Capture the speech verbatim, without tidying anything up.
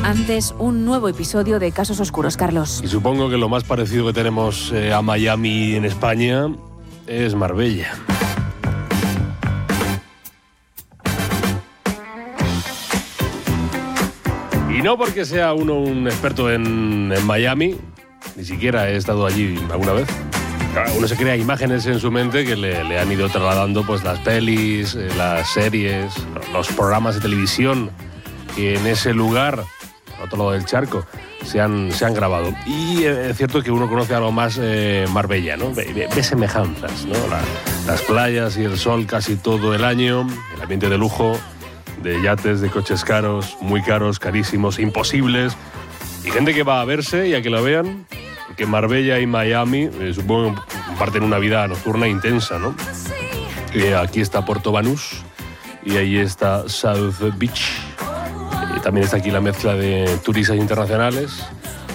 Antes, un nuevo episodio de Casos Oscuros, Carlos. Y supongo que lo más parecido que tenemos eh, a Miami en España es Marbella. Y no porque sea uno un experto en, en Miami, ni siquiera he estado allí alguna vez. Uno se crea imágenes en su mente que le, le han ido trasladando pues, las pelis, eh, las series, los programas de televisión que en ese lugar, al otro lado del charco, se han, se han grabado. Y es cierto que uno conoce algo más eh, Marbella, ¿no? Ve, ve, ve semejanzas, ¿no? La, las playas y el sol casi todo el año, el ambiente de lujo, de yates, de coches caros, muy caros, carísimos, imposibles, y gente que va a verse y a que lo vean, que Marbella y Miami eh, supongo que comparten una vida nocturna intensa, ¿no? Y aquí está Puerto Banús y ahí está South Beach. Y también está aquí la mezcla de turistas internacionales